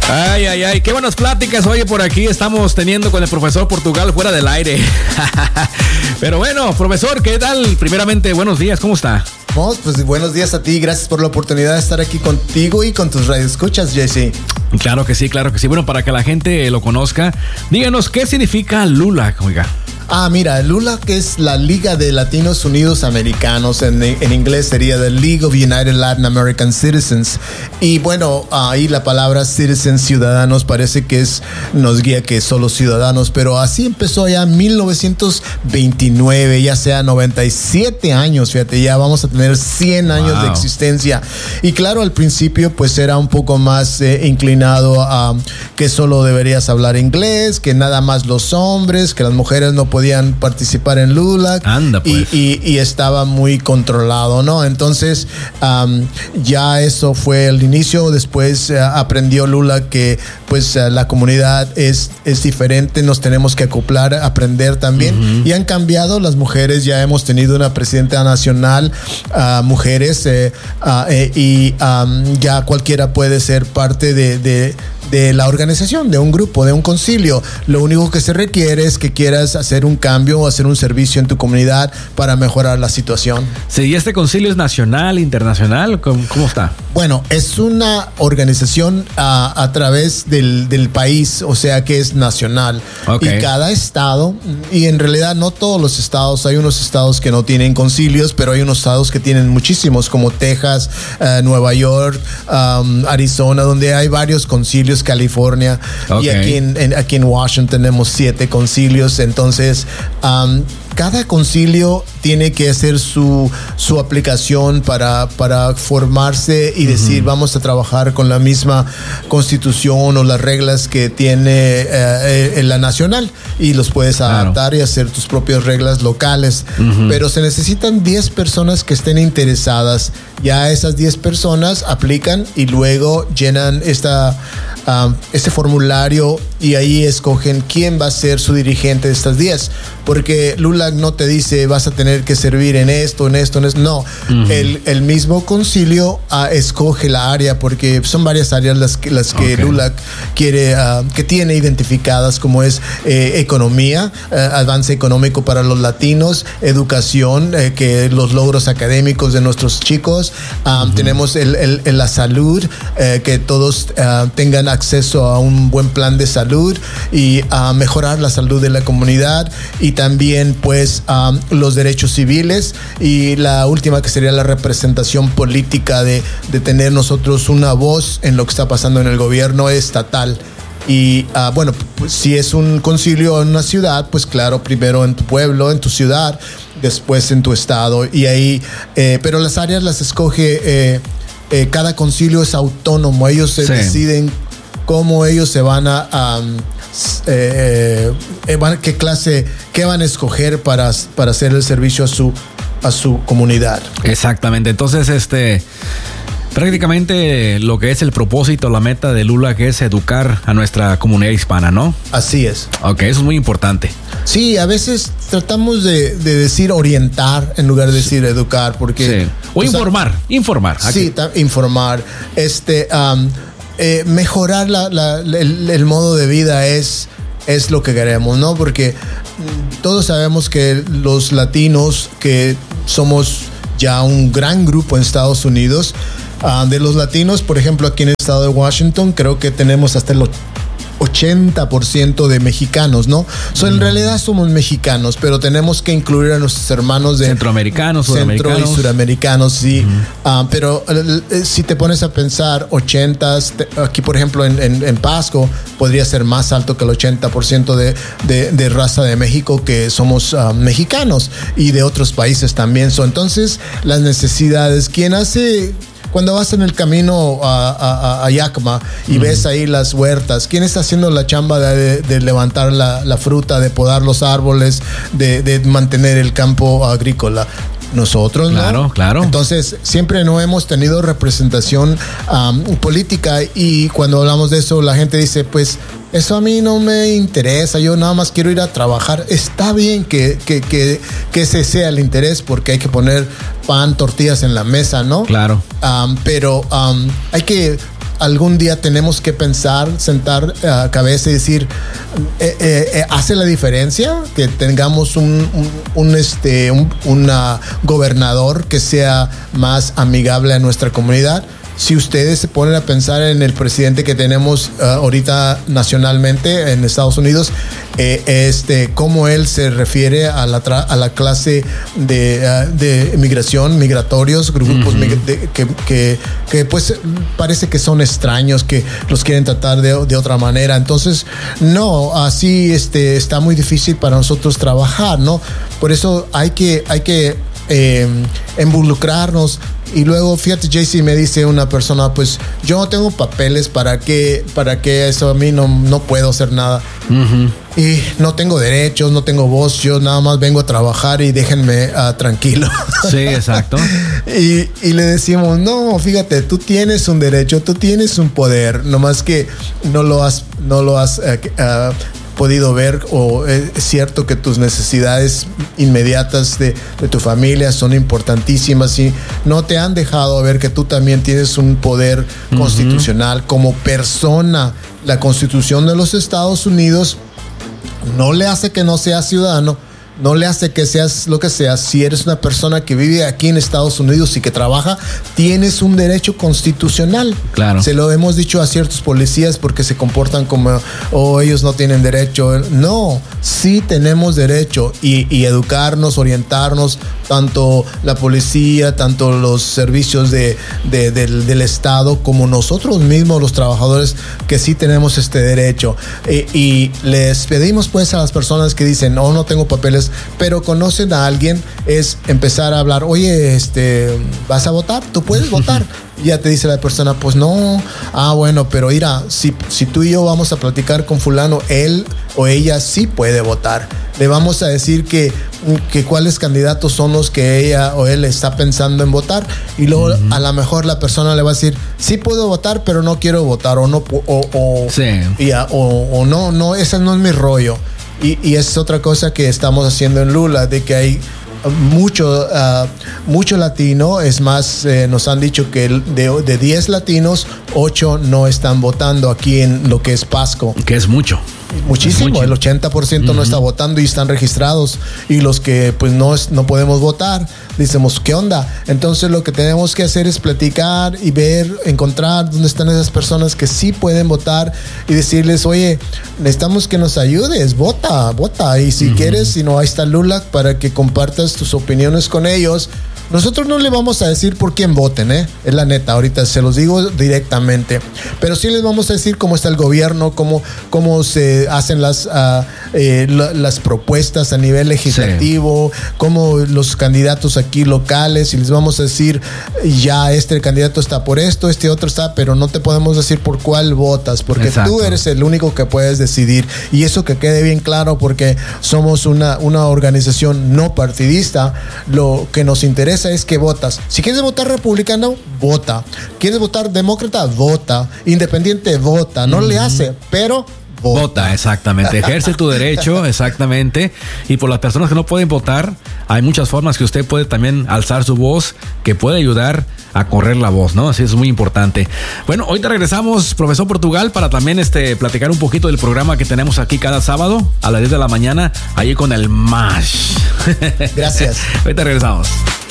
Ay, qué buenas pláticas. Oye, por aquí estamos teniendo con el profesor Portugal fuera del aire. Pero bueno, profesor, ¿qué tal? Primeramente, buenos días, ¿cómo está? Pues buenos días a ti, gracias por la oportunidad de estar aquí contigo y con tus radioescuchas, Jesse. Claro que sí. Bueno, para que la gente lo conozca, díganos, ¿qué significa LULAC, oiga? Mira, LULAC es la Liga de Latinos Unidos Americanos, en inglés sería The League of United Latin American Citizens. Y bueno, ahí la palabra citizens, ciudadanos, parece que nos guía que solo ciudadanos, pero así empezó ya en 1929, ya sea 97 años, fíjate, ya vamos a tener 100 años de existencia. Y claro, al principio pues era un poco más inclinado a que solo deberías hablar inglés, que nada más los hombres, que las mujeres no podían participar en LULAC. Anda, pues. y estaba muy controlado, ¿no? Entonces ya eso fue el inicio. Después aprendió LULAC que pues la comunidad es diferente, nos tenemos que acoplar, aprender también. Y han cambiado las mujeres, ya hemos tenido una presidenta nacional, mujeres, y ya cualquiera puede ser parte de la organización, de un grupo, de un concilio. Lo único que se requiere es que quieras hacer un cambio o hacer un servicio en tu comunidad para mejorar la situación. Sí, ¿y este concilio es nacional, internacional? ¿Cómo está? Bueno, es una organización a través del país, o sea que es nacional. Okay. Y cada estado, y en realidad no todos los estados, hay unos estados que no tienen concilios, pero hay unos estados que tienen muchísimos, como Texas, Nueva York, Arizona, donde hay varios concilios, California. Okay. Y aquí en Washington tenemos 7 concilios. Entonces cada concilio tiene que hacer su aplicación para formarse y decir vamos a trabajar con la misma constitución o las reglas que tiene la nacional, y los puedes adaptar y hacer tus propias reglas locales. Pero se necesitan 10 personas que estén interesadas. Ya esas 10 personas aplican y luego llenan este formulario, y ahí escogen quién va a ser su dirigente de estas 10, porque LULAC no te dice vas a tener que servir en esto. No, el mismo concilio escoge la área, porque son varias áreas las que LULAC quiere, que tiene identificadas, como es economía, avance económico para los latinos, educación, que los logros académicos de nuestros chicos, tenemos la salud, que todos tengan acceso a un buen plan de salud y a mejorar la salud de la comunidad, y también pues los derechos civiles, y la última que sería la representación política de tener nosotros una voz en lo que está pasando en el gobierno estatal. Y bueno, pues, si es un concilio en una ciudad, pues claro, primero en tu pueblo, en tu ciudad, después en tu estado, y ahí, pero las áreas las escoge, cada concilio es autónomo, ellos se deciden cómo ellos se van qué van a escoger para hacer el servicio a su comunidad. Exactamente. Entonces, prácticamente lo que es el propósito, la meta de LULAC es educar a nuestra comunidad hispana, ¿no? Así es. Ok, eso es muy importante. Sí, a veces tratamos de decir orientar en lugar de decir educar, porque... Sí. O informar. Sí, informar. Mejorar el modo de vida es lo que queremos, ¿no? Porque todos sabemos que los latinos, que somos ya un gran grupo en Estados Unidos, de los latinos, por ejemplo, aquí en el estado de Washington, creo que tenemos hasta el 80% de mexicanos, ¿no? En realidad somos mexicanos, pero tenemos que incluir a nuestros hermanos de centroamericanos, centro y suramericanos, sí. Pero si te pones a pensar, 80, aquí por ejemplo en Pasco, podría ser más alto que el 80% de raza de México, que somos mexicanos, y de otros países también. Entonces, las necesidades, ¿quién hace? Cuando vas en el camino a Yakima y ves ahí las huertas, ¿quién está haciendo la chamba de levantar la fruta, de podar los árboles, de mantener el campo agrícola? Nosotros, ¿no? Claro. Entonces, siempre no hemos tenido representación política, y cuando hablamos de eso, la gente dice, pues, eso a mí no me interesa, yo nada más quiero ir a trabajar. Está bien que ese sea el interés, porque hay que poner pan, tortillas en la mesa, ¿no? Claro. Pero hay que algún día tenemos que pensar, sentar cabeza y decir, ¿hace la diferencia que tengamos un gobernador que sea más amigable a nuestra comunidad? Si ustedes se ponen a pensar en el presidente que tenemos ahorita nacionalmente en Estados Unidos, cómo él se refiere a la clase de migratorios, grupos que pues parece que son extraños, que los quieren tratar de otra manera. Entonces, no, así está muy difícil para nosotros trabajar, ¿no? Por eso hay que involucrarnos. Y luego, fíjate, JC, me dice una persona, pues yo no tengo papeles, ¿para qué eso? A mí no puedo hacer nada. Y no tengo derechos, no tengo voz, yo nada más vengo a trabajar y déjenme tranquilo. Sí, exacto. Y le decimos, no, fíjate, tú tienes un derecho, tú tienes un poder, nomás que no lo has podido ver, o es cierto que tus necesidades inmediatas de tu familia son importantísimas y no te han dejado ver que tú también tienes un poder constitucional como persona. La Constitución de los Estados Unidos no le hace que no seas ciudadano, no le hace que seas lo que seas. Si eres una persona que vive aquí en Estados Unidos y que trabaja, tienes un derecho constitucional. Claro. Se lo hemos dicho a ciertos policías porque se comportan como, ellos no tienen derecho. No, sí tenemos derecho y educarnos, orientarnos, tanto la policía, tanto los servicios del Estado, como nosotros mismos, los trabajadores, que sí tenemos este derecho. Y les pedimos pues a las personas que dicen, no tengo papeles, pero conocen a alguien, es empezar a hablar, oye, ¿vas a votar? ¿Tú puedes votar? Y ya te dice la persona, pues no. Bueno, pero mira, si tú y yo vamos a platicar con fulano, él o ella sí puede votar. Le vamos a decir que cuáles candidatos son los que ella o él está pensando en votar, y luego a lo mejor la persona le va a decir, sí puedo votar, pero no quiero votar, o no, no, ese no es mi rollo. Y es otra cosa que estamos haciendo en Lula, de que hay mucho latino. Es más, nos han dicho que de 10 latinos, 8 no están votando aquí en lo que es Pasco. Que es mucho. Muchísimo, el 80% no está votando y están registrados, y los que pues no podemos votar, decimos, ¿qué onda? Entonces lo que tenemos que hacer es platicar y encontrar dónde están esas personas que sí pueden votar y decirles, oye, necesitamos que nos ayudes, vota, y si quieres, si no, ahí está Lula para que compartas tus opiniones con ellos. Nosotros no le vamos a decir por quién voten, es la neta, ahorita se los digo directamente, pero sí les vamos a decir cómo está el gobierno, cómo se hacen las propuestas a nivel legislativo, cómo los candidatos aquí locales, y les vamos a decir, ya el candidato está por esto, este otro está, pero no te podemos decir por cuál votas, porque tú eres el único que puedes decidir, y eso que quede bien claro, porque somos una organización no partidista. Lo que nos interesa es que votas. Si quieres votar republicano, vota. ¿Quieres votar demócrata? Vota. Independiente, vota. No le hace, pero vota, exactamente. Ejerce tu derecho, exactamente. Y por las personas que no pueden votar, hay muchas formas que usted puede también alzar su voz, que puede ayudar a correr la voz, ¿no? Así es muy importante. Bueno, ahorita regresamos, profesor Portugal, para también platicar un poquito del programa que tenemos aquí cada sábado a las 10 de la mañana, ahí con el MASH. Gracias. Ahorita regresamos.